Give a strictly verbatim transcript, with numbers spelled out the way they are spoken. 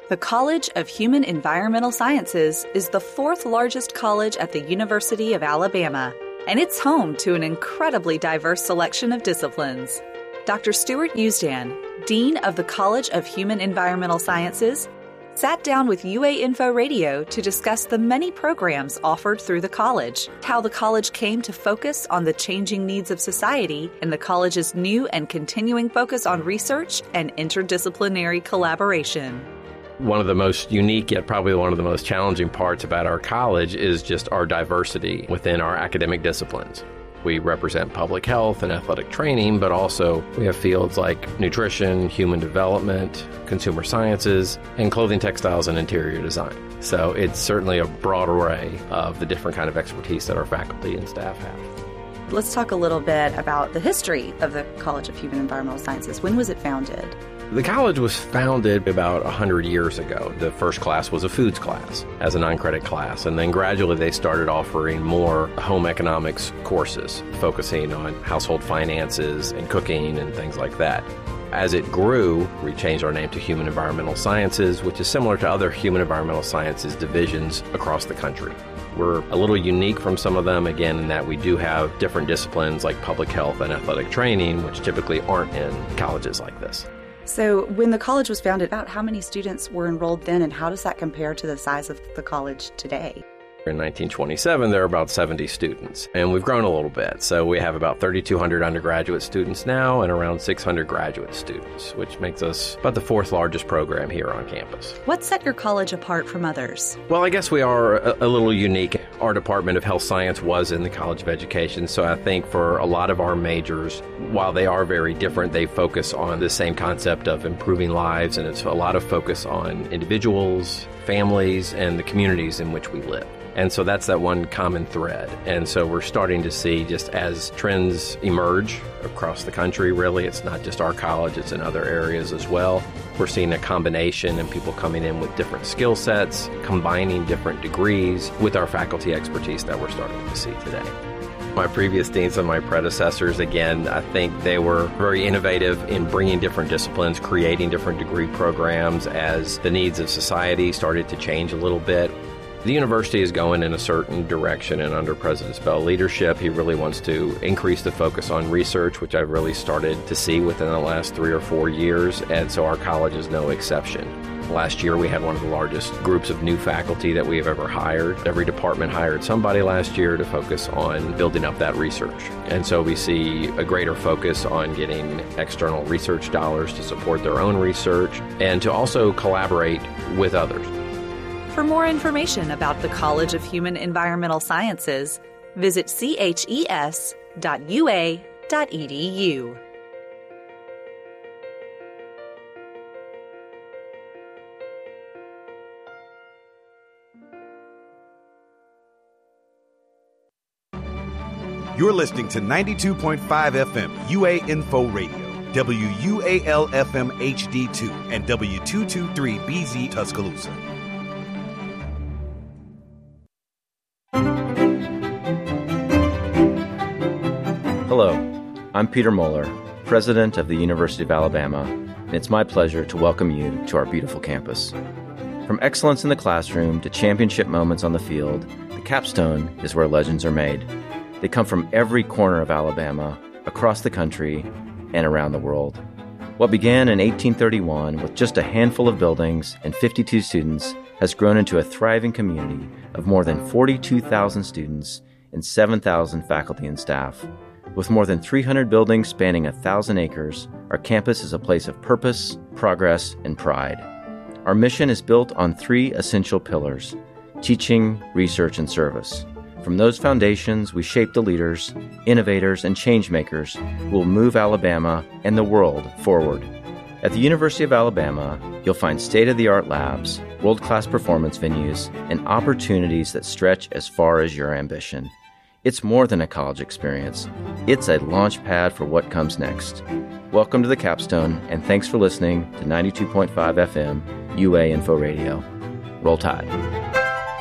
The College of Human Environmental Sciences is the fourth largest college at the University of Alabama, and it's home to an incredibly diverse selection of disciplines. Doctor Stuart Usdan, Dean of the College of Human Environmental Sciences, sat down with U A Info Radio to discuss the many programs offered through the college, how the college came to focus on the changing needs of society, and the college's new and continuing focus on research and interdisciplinary collaboration. One of the most unique, yet probably one of the most challenging parts about our college is just our diversity within our academic disciplines. We represent public health and athletic training, but also we have fields like nutrition, human development, consumer sciences, and clothing, textiles, and interior design. So it's certainly a broad array of the different kind of expertise that our faculty and staff have. Let's talk a little bit about the history of the College of Human Environmental Sciences. When was it founded? The college was founded about one hundred years ago. The first class was a foods class as a non-credit class, and then gradually they started offering more home economics courses, focusing on household finances and cooking and things like that. As it grew, we changed our name to Human Environmental Sciences, which is similar to other human environmental sciences divisions across the country. We're a little unique from some of them, again, in that we do have different disciplines like public health and athletic training, which typically aren't in colleges like this. So when the college was founded, about how many students were enrolled then, and how does that compare to the size of the college today? In nineteen twenty-seven, there were about seventy students, and we've grown a little bit. So we have about thirty-two hundred undergraduate students now and around six hundred graduate students, which makes us about the fourth largest program here on campus. What set your college apart from others? Well, I guess we are a, a little unique. Our Department of Health Science was in the College of Education, so I think for a lot of our majors, while they are very different, they focus on the same concept of improving lives, and it's a lot of focus on individuals, families, and the communities in which we live. And so that's that one common thread. And so we're starting to see, just as trends emerge across the country, really, it's not just our college, it's in other areas as well. We're seeing a combination and people coming in with different skill sets, combining different degrees with our faculty expertise that we're starting to see today. My previous deans and my predecessors, again, I think they were very innovative in bringing different disciplines, creating different degree programs as the needs of society started to change a little bit. The university is going in a certain direction, and under President Spell leadership, he really wants to increase the focus on research, which I've really started to see within the last three or four years, and so our college is no exception. Last year, we had one of the largest groups of new faculty that we have ever hired. Every department hired somebody last year to focus on building up that research. And so we see a greater focus on getting external research dollars to support their own research and to also collaborate with others. For more information about the College of Human Environmental Sciences, visit c h e s dot u a dot e d u. You're listening to ninety-two point five F M U A Info Radio, W U A L F M H D two, and W two twenty-three B Z Tuscaloosa. Hello, I'm Peter Moeller, President of the University of Alabama, and it's my pleasure to welcome you to our beautiful campus. From excellence in the classroom to championship moments on the field, the capstone is where legends are made. They come from every corner of Alabama, across the country, and around the world. What began in eighteen thirty-one with just a handful of buildings and fifty-two students has grown into a thriving community of more than forty-two thousand students and seven thousand faculty and staff. With more than three hundred buildings spanning one thousand acres, our campus is a place of purpose, progress, and pride. Our mission is built on three essential pillars: teaching, research, and service. From those foundations, we shape the leaders, innovators, and changemakers who will move Alabama and the world forward. At the University of Alabama, you'll find state-of-the-art labs, world-class performance venues, and opportunities that stretch as far as your ambition. It's more than a college experience. It's a launch pad for what comes next. Welcome to the Capstone, and thanks for listening to ninety-two point five F M U A Info Radio. Roll Tide.